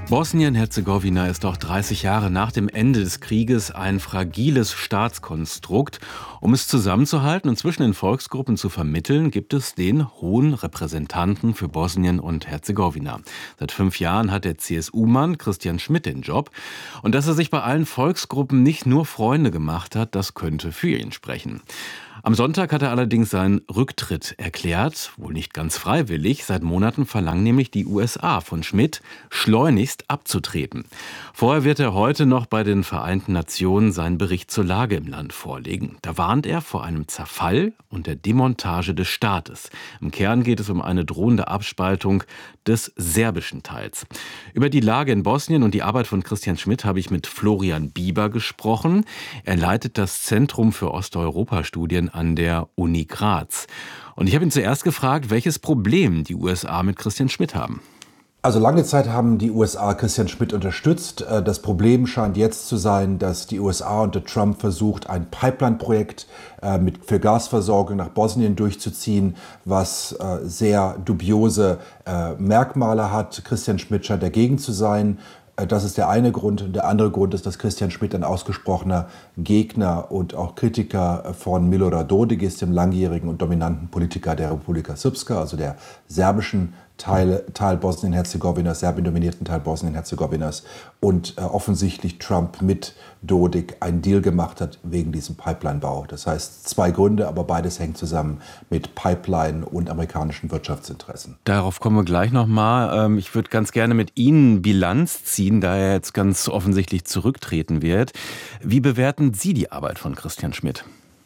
Bosnien-Herzegowina ist auch 30 Jahre nach dem Ende des Krieges ein fragiles Staatskonstrukt. Um es zusammenzuhalten und zwischen den Volksgruppen zu vermitteln, gibt es den Hohen Repräsentanten für Bosnien und Herzegowina. Seit 5 Jahren hat der CSU-Mann Christian Schmidt den Job. Und dass er sich bei allen Volksgruppen nicht nur Freunde gemacht hat, das könnte für ihn sprechen. Am Sonntag hat er allerdings seinen Rücktritt erklärt, wohl nicht ganz freiwillig. Seit Monaten verlangen nämlich die USA von Schmidt, schleunigst abzutreten. Vorher wird er heute noch bei den Vereinten Nationen seinen Bericht zur Lage im Land vorlegen. Da warnt er vor einem Zerfall und der Demontage des Staates. Im Kern geht es um eine drohende Abspaltung des serbischen Teils. Über die Lage in Bosnien und die Arbeit von Christian Schmidt habe ich mit Florian Bieber gesprochen. Er leitet das Zentrum für Osteuropa-Studien an der Uni Graz. Und ich habe ihn zuerst gefragt, welches Problem die USA mit Christian Schmidt haben. Also lange Zeit haben die USA Christian Schmidt unterstützt. Das Problem scheint jetzt zu sein, dass die USA unter Trump versucht, ein Pipeline-Projekt für Gasversorgung nach Bosnien durchzuziehen, was sehr dubiose Merkmale hat. Christian Schmidt scheint dagegen zu sein. Das ist der eine Grund. Und der andere Grund ist, dass Christian Schmidt ein ausgesprochener Gegner und auch Kritiker von Milorad Dodik ist, dem langjährigen und dominanten Politiker der Republika Srpska, also der serbischen Teil Bosnien-Herzegowinas, serbien-dominierten Teil Bosnien-Herzegowinas, und offensichtlich Trump mit Dodik einen Deal gemacht hat wegen diesem Pipeline-Bau. Das heißt 2 Gründe, aber beides hängt zusammen mit Pipeline und amerikanischen Wirtschaftsinteressen. Darauf kommen wir gleich nochmal. Ich würde ganz gerne mit Ihnen Bilanz ziehen, da er jetzt ganz offensichtlich zurücktreten wird. Wie bewerten Sie die Arbeit von Christian Schmidt?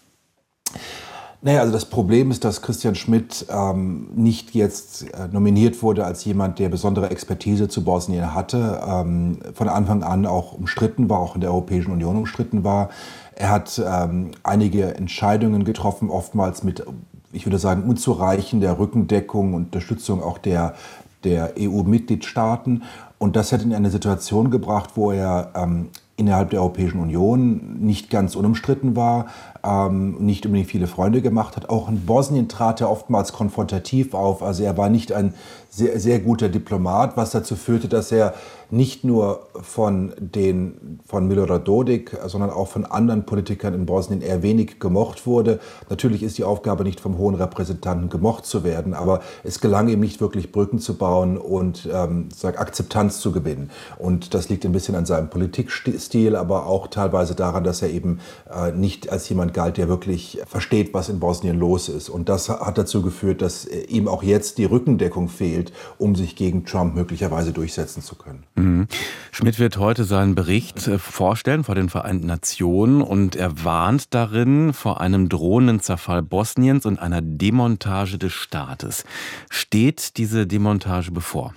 Naja, also das Problem ist, dass Christian Schmidt nicht jetzt nominiert wurde als jemand, der besondere Expertise zu Bosnien hatte, von Anfang an auch umstritten war, auch in der Europäischen Union umstritten war. Er hat einige Entscheidungen getroffen, oftmals mit, ich würde sagen, unzureichender Rückendeckung und Unterstützung auch der EU-Mitgliedstaaten. Und das hat ihn in eine Situation gebracht, wo er innerhalb der Europäischen Union nicht ganz unumstritten war, nicht unbedingt viele Freunde gemacht hat. Auch in Bosnien trat er oftmals konfrontativ auf. Also er war nicht ein sehr, sehr guter Diplomat, was dazu führte, dass er nicht nur von Milorad Dodik, sondern auch von anderen Politikern in Bosnien eher wenig gemocht wurde. Natürlich ist die Aufgabe nicht vom Hohen Repräsentanten gemocht zu werden, aber es gelang ihm nicht wirklich Brücken zu bauen und Akzeptanz zu gewinnen. Und das liegt ein bisschen an seinem Politikstil, aber auch teilweise daran, dass er eben nicht als jemand galt, der wirklich versteht, was in Bosnien los ist. Und das hat dazu geführt, dass ihm auch jetzt die Rückendeckung fehlt, um sich gegen Trump möglicherweise durchsetzen zu können. Mhm. Schmidt wird heute seinen Bericht vorstellen vor den Vereinten Nationen und er warnt darin vor einem drohenden Zerfall Bosniens und einer Demontage des Staates. Steht diese Demontage bevor?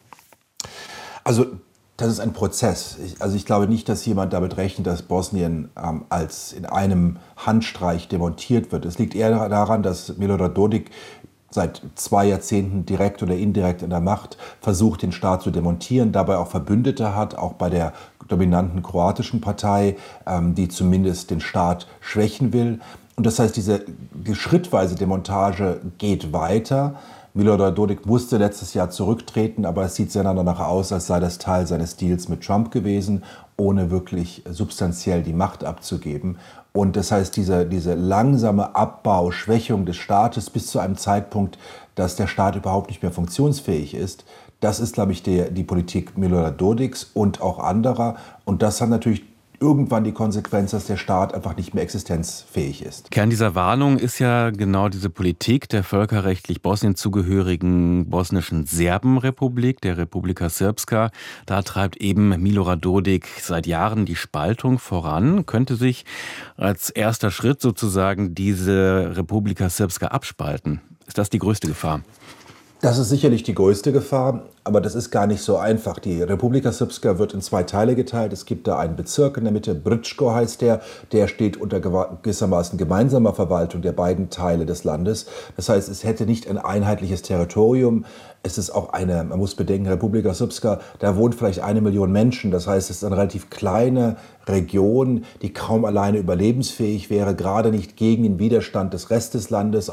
Also das ist ein Prozess. Ich glaube nicht, dass jemand damit rechnet, dass Bosnien als in einem Handstreich demontiert wird. Es liegt eher daran, dass Milorad Dodik seit 2 Jahrzehnten direkt oder indirekt in der Macht versucht, den Staat zu demontieren, dabei auch Verbündete hat, auch bei der dominanten kroatischen Partei, die zumindest den Staat schwächen will. Und das heißt, die schrittweise Demontage geht weiter. Milorad Dodik musste letztes Jahr zurücktreten, aber es sieht sehr danach aus, als sei das Teil seines Deals mit Trump gewesen, ohne wirklich substanziell die Macht abzugeben. Und das heißt, diese langsame Abbau, Schwächung des Staates bis zu einem Zeitpunkt, dass der Staat überhaupt nicht mehr funktionsfähig ist, das ist, glaube ich, die Politik Milorad Dodiks und auch anderer. Und das hat natürlich irgendwann die Konsequenz, dass der Staat einfach nicht mehr existenzfähig ist. Kern dieser Warnung ist ja genau diese Politik der völkerrechtlich Bosnien zugehörigen bosnischen Serbenrepublik, der Republika Srpska. Da treibt eben Milorad Dodik seit Jahren die Spaltung voran. Könnte sich als erster Schritt sozusagen diese Republika Srpska abspalten? Ist das die größte Gefahr? Das ist sicherlich die größte Gefahr, aber das ist gar nicht so einfach. Die Republika Srpska wird in 2 Teile geteilt. Es gibt da einen Bezirk in der Mitte, Brčko heißt der steht unter gewissermaßen gemeinsamer Verwaltung der beiden Teile des Landes. Das heißt, es hätte nicht ein einheitliches Territorium. Es ist auch man muss bedenken, Republika Srpska, da wohnt vielleicht 1 Million Menschen. Das heißt, es ist eine relativ kleine Region, die kaum alleine überlebensfähig wäre, gerade nicht gegen den Widerstand des Restes des Landes, auch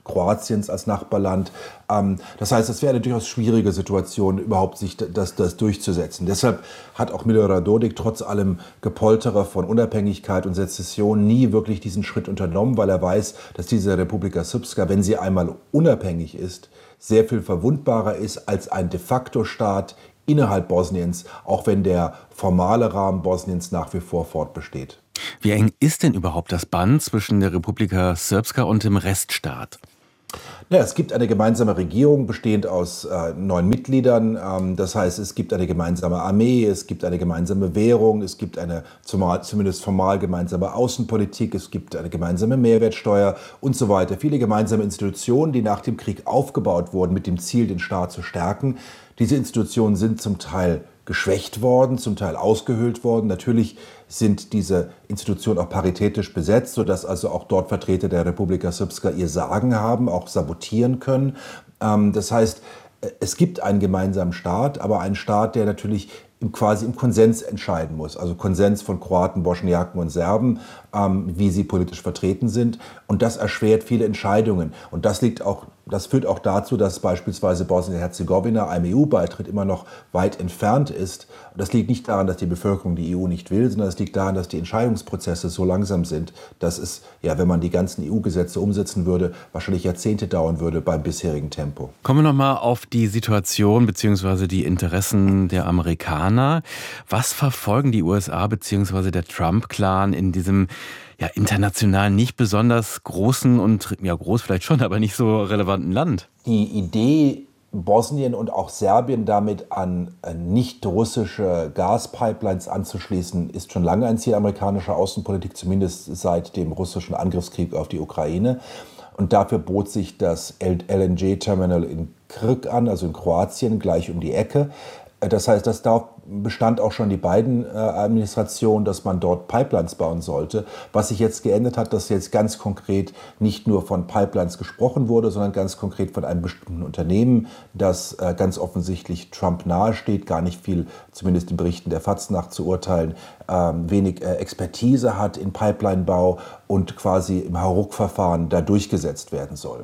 Kroatiens als Nachbarland. Das heißt, es wäre eine durchaus schwierige Situation, überhaupt sich das durchzusetzen. Deshalb hat auch Milorad Dodik trotz allem Gepolterer von Unabhängigkeit und Sezession nie wirklich diesen Schritt unternommen, weil er weiß, dass diese Republika Srpska, wenn sie einmal unabhängig ist, sehr viel verwundbarer ist als ein de facto Staat innerhalb Bosniens, auch wenn der formale Rahmen Bosniens nach wie vor fortbesteht. Wie eng ist denn überhaupt das Band zwischen der Republika Srpska und dem Reststaat? Ja, es gibt eine gemeinsame Regierung, bestehend aus 9 Mitgliedern. Das heißt, es gibt eine gemeinsame Armee, es gibt eine gemeinsame Währung, es gibt eine zumindest formal gemeinsame Außenpolitik, es gibt eine gemeinsame Mehrwertsteuer und so weiter. Viele gemeinsame Institutionen, die nach dem Krieg aufgebaut wurden, mit dem Ziel, den Staat zu stärken. Diese Institutionen sind zum Teil geschwächt worden, zum Teil ausgehöhlt worden. Natürlich sind diese Institutionen auch paritätisch besetzt, sodass also auch dort Vertreter der Republika Srpska ihr Sagen haben, auch sabotieren können. Das heißt, es gibt einen gemeinsamen Staat, aber einen Staat, der natürlich quasi im Konsens entscheiden muss. Also Konsens von Kroaten, Bosniaken und Serben, wie sie politisch vertreten sind. Und das erschwert viele Entscheidungen. Und das führt auch dazu, dass beispielsweise Bosnien-Herzegowina einem EU-Beitritt immer noch weit entfernt ist. Und das liegt nicht daran, dass die Bevölkerung die EU nicht will, sondern es liegt daran, dass die Entscheidungsprozesse so langsam sind, dass es, ja, wenn man die ganzen EU-Gesetze umsetzen würde, wahrscheinlich Jahrzehnte dauern würde beim bisherigen Tempo. Kommen wir nochmal auf die Situation bzw. die Interessen der Amerikaner. Was verfolgen die USA bzw. der Trump-Clan in diesem international nicht besonders großen und, groß vielleicht schon, aber nicht so relevanten Land? Die Idee, Bosnien und auch Serbien damit an nicht russische Gaspipelines anzuschließen, ist schon lange ein Ziel amerikanischer Außenpolitik, zumindest seit dem russischen Angriffskrieg auf die Ukraine. Und dafür bot sich das LNG-Terminal in Krk an, also in Kroatien, gleich um die Ecke. Das heißt, darauf bestand auch schon die Biden-Administration, dass man dort Pipelines bauen sollte. Was sich jetzt geändert hat, dass jetzt ganz konkret nicht nur von Pipelines gesprochen wurde, sondern ganz konkret von einem bestimmten Unternehmen, das ganz offensichtlich Trump nahesteht, gar nicht viel, zumindest in Berichten der FAZ nach zu urteilen, wenig Expertise hat in Pipelinebau und quasi im Hauruck-Verfahren da durchgesetzt werden soll.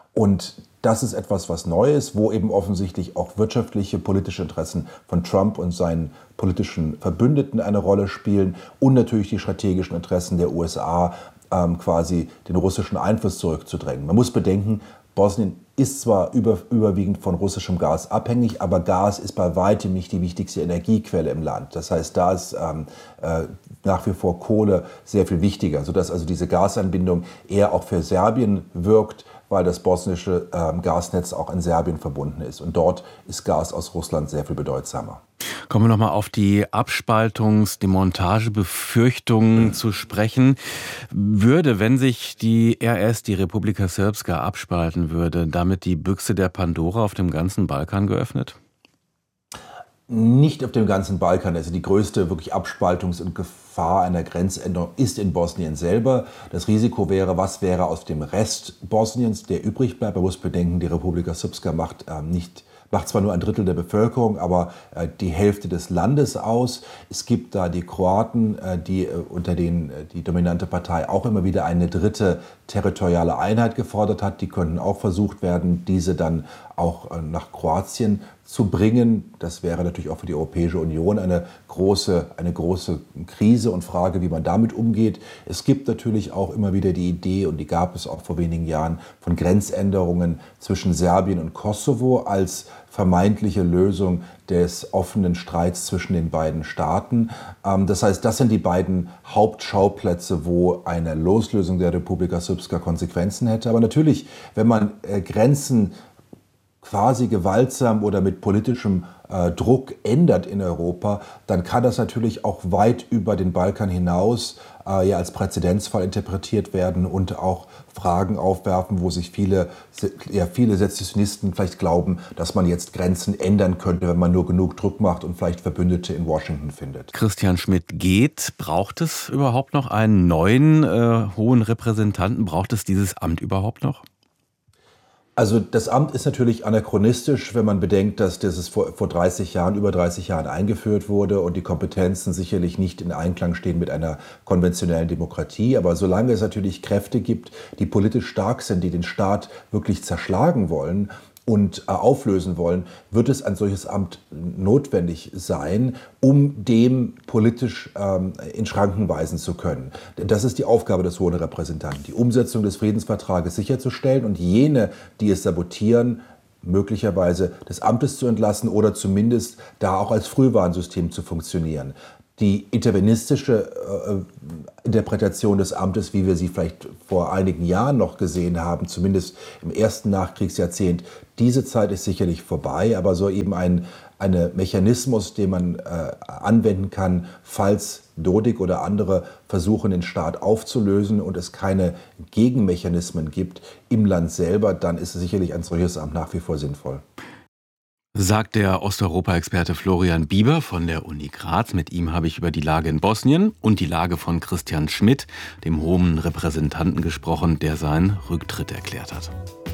Und das ist etwas, was neu ist, wo eben offensichtlich auch wirtschaftliche, politische Interessen von Trump und seinen politischen Verbündeten eine Rolle spielen und natürlich die strategischen Interessen der USA, quasi den russischen Einfluss zurückzudrängen. Man muss bedenken, Bosnien ist zwar überwiegend von russischem Gas abhängig, aber Gas ist bei weitem nicht die wichtigste Energiequelle im Land. Das heißt, da ist nach wie vor Kohle sehr viel wichtiger, sodass also diese Gasanbindung eher auch für Serbien wirkt, weil das bosnische Gasnetz auch in Serbien verbunden ist. Und dort ist Gas aus Russland sehr viel bedeutsamer. Kommen wir nochmal auf die Demontagebefürchtungen zu sprechen. Wenn sich die RS, die Republika Srpska, abspalten würde, damit die Büchse der Pandora auf dem ganzen Balkan geöffnet? Nicht auf dem ganzen Balkan. Also die größte wirklich Abspaltungs- und Gefahr einer Grenzänderung ist in Bosnien selber. Das Risiko wäre, was wäre aus dem Rest Bosniens, der übrig bleibt. Man muss bedenken, die Republika Srpska macht zwar nur ein Drittel der Bevölkerung, aber die Hälfte des Landes aus. Es gibt da die Kroaten, unter denen die dominante Partei auch immer wieder eine dritte territoriale Einheit gefordert hat. Die könnten auch versucht werden, diese dann auch nach Kroatien zu bringen. Das wäre natürlich auch für die Europäische Union eine große Krise und Frage, wie man damit umgeht. Es gibt natürlich auch immer wieder die Idee, und die gab es auch vor wenigen Jahren, von Grenzänderungen zwischen Serbien und Kosovo als vermeintliche Lösung des offenen Streits zwischen den beiden Staaten. Das heißt, das sind die beiden Hauptschauplätze, wo eine Loslösung der Republika Srpska Konsequenzen hätte. Aber natürlich, wenn man Grenzen quasi gewaltsam oder mit politischem Druck ändert in Europa, dann kann das natürlich auch weit über den Balkan hinaus als Präzedenzfall interpretiert werden und auch Fragen aufwerfen, wo sich viele Sezessionisten vielleicht glauben, dass man jetzt Grenzen ändern könnte, wenn man nur genug Druck macht und vielleicht Verbündete in Washington findet. Christian Schmidt geht. Braucht es überhaupt noch einen neuen hohen Repräsentanten? Braucht es dieses Amt überhaupt noch? Also das Amt ist natürlich anachronistisch, wenn man bedenkt, dass das vor über 30 Jahren eingeführt wurde und die Kompetenzen sicherlich nicht in Einklang stehen mit einer konventionellen Demokratie. Aber solange es natürlich Kräfte gibt, die politisch stark sind, die den Staat wirklich zerschlagen wollen und auflösen wollen, wird es ein solches Amt notwendig sein, um dem politisch in Schranken weisen zu können. Denn das ist die Aufgabe des Hohen Repräsentanten, die Umsetzung des Friedensvertrages sicherzustellen und jene, die es sabotieren, möglicherweise des Amtes zu entlassen oder zumindest da auch als Frühwarnsystem zu funktionieren. Die intervenistische Interpretation des Amtes, wie wir sie vielleicht vor einigen Jahren noch gesehen haben, zumindest im ersten Nachkriegsjahrzehnt, diese Zeit ist sicherlich vorbei, aber so eben ein Mechanismus, den man anwenden kann, falls Dodik oder andere versuchen, den Staat aufzulösen und es keine Gegenmechanismen gibt im Land selber, dann ist sicherlich ein solches Amt nach wie vor sinnvoll. Sagt der Osteuropa-Experte Florian Bieber von der Uni Graz. Mit ihm habe ich über die Lage in Bosnien und die Lage von Christian Schmidt, dem hohen Repräsentanten, gesprochen, der seinen Rücktritt erklärt hat.